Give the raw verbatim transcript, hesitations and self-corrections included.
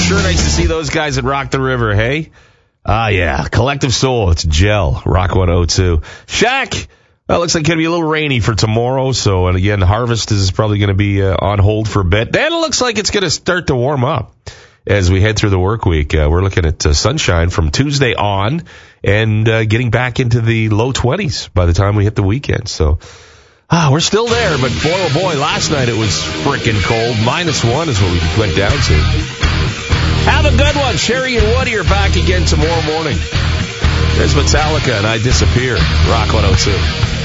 Sure nice to see those guys at Rock the River, hey? Ah, yeah. Collective Soul. It's Gel. Rock one oh two. Shaq. Well, it looks like it's going to be a little rainy for tomorrow. So, and again, harvest is probably going to be uh, on hold for a bit. Then it looks like it's going to start to warm up as we head through the work week. Uh, we're looking at uh, sunshine from Tuesday on and uh, getting back into the low twenties by the time we hit the weekend. So, ah, we're still there. But boy, oh boy, last night it was freaking cold. Minus one is what we went down to. Have a good one. Sherry and Woody are back again tomorrow morning. There's Metallica and I Disappear. Rock one oh two.